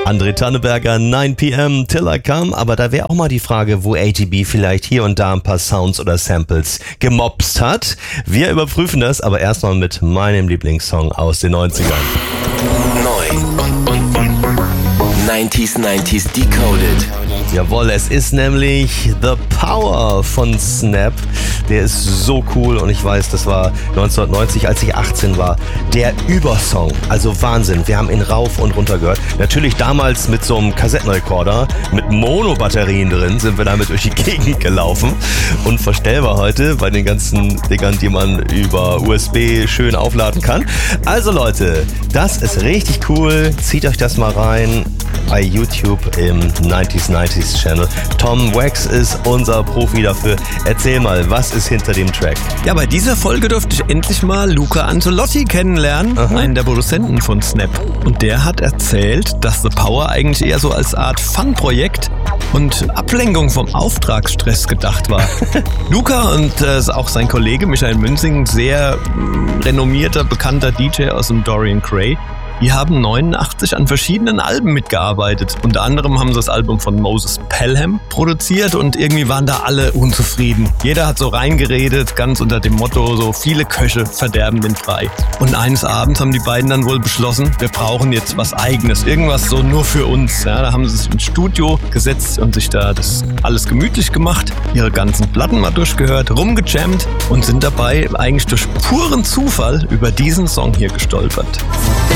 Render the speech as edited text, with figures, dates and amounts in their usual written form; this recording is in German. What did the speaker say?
André Tanneberger, 9 p.m. Till I Come, aber da wäre auch mal die Frage, wo ATB vielleicht hier und da ein paar Sounds oder Samples gemopst hat. Wir überprüfen das, aber erstmal mit meinem Lieblingssong aus den 90ern. Neu. 90s Decoded. Jawohl, es ist nämlich The Power von Snap. Der ist so cool und ich weiß, das war 1990, als ich 18 war, der Übersong. Also Wahnsinn, wir haben ihn rauf und runter gehört. Natürlich damals mit so einem Kassettenrekorder, mit Mono-Batterien drin, sind wir damit durch die Gegend gelaufen. Unvorstellbar heute bei den ganzen Dingern, die man über USB schön aufladen kann. Also Leute, das ist richtig cool. Zieht euch das mal rein bei YouTube im 90s Channel. Tom Wax ist unser Profi dafür. Erzähl mal, was ist hinter dem Track? Ja, bei dieser Folge durfte ich endlich mal Luca Ancelotti kennenlernen, einen der Produzenten von Snap. Und der hat erzählt, dass The Power eigentlich eher so als Art Fun-Projekt und Ablenkung vom Auftragsstress gedacht war. Luca und auch sein Kollege Michael Münzing, sehr renommierter, bekannter DJ aus dem Dorian Gray, die haben 89 an verschiedenen Alben mitgearbeitet. Unter anderem haben sie das Album von Moses Pelham produziert und irgendwie waren da alle unzufrieden. Jeder hat so reingeredet, ganz unter dem Motto, so viele Köche verderben den Brei. Und eines Abends haben die beiden dann wohl beschlossen, wir brauchen jetzt was Eigenes, irgendwas so nur für uns. Ja, da haben sie sich ins Studio gesetzt und sich da das alles gemütlich gemacht, ihre ganzen Platten mal durchgehört, rumgejammt und sind dabei eigentlich durch puren Zufall über diesen Song hier gestolpert.